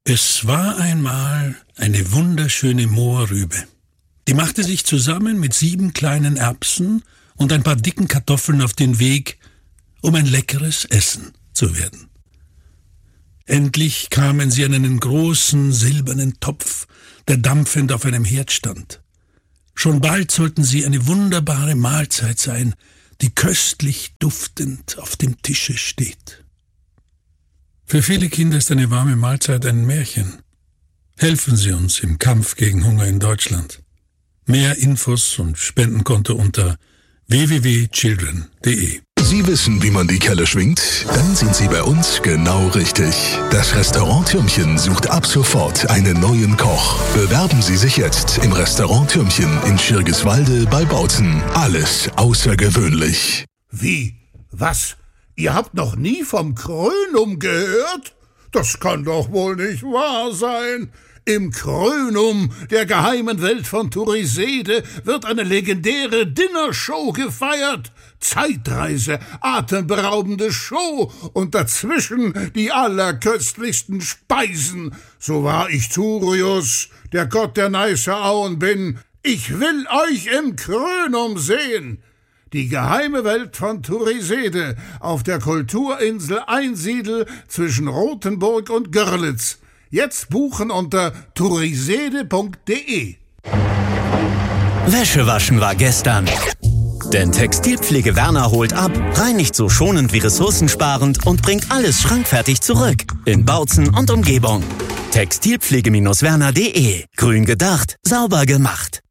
Es war einmal eine wunderschöne Mohrrübe. Die machte sich zusammen mit 7 kleinen Erbsen und ein paar dicken Kartoffeln auf den Weg, um ein leckeres Essen zu werden. Endlich kamen sie an einen großen silbernen Topf, der dampfend auf einem Herd stand. Schon bald sollten sie eine wunderbare Mahlzeit sein, die köstlich duftend auf dem Tische steht. Für viele Kinder ist eine warme Mahlzeit ein Märchen. Helfen Sie uns im Kampf gegen Hunger in Deutschland. Mehr Infos und Spendenkonto unter www.children.de. Sie wissen, wie man die Kelle schwingt? Dann sind Sie bei uns genau richtig. Das Restaurant Türmchen sucht ab sofort einen neuen Koch. Bewerben Sie sich jetzt im Restaurant Türmchen in Schirgiswalde bei Bautzen. Alles außergewöhnlich. Wie? Was? Ihr habt noch nie vom Krönum gehört? Das kann doch wohl nicht wahr sein. Im Krönum, der geheimen Welt von Turisede, wird eine legendäre Dinnershow gefeiert. Zeitreise, atemberaubende Show und dazwischen die allerköstlichsten Speisen. So wahr ich Turius, der Gott der Neißer Auen bin, ich will euch im Krönum sehen. Die geheime Welt von Turisede auf der Kulturinsel Einsiedel zwischen Rothenburg und Görlitz. Jetzt buchen unter turisede.de. Wäsche waschen war gestern. Denn Textilpflege Werner holt ab, reinigt so schonend wie ressourcensparend und bringt alles schrankfertig zurück. In Bautzen und Umgebung. Textilpflege-werner.de. Grün gedacht, sauber gemacht.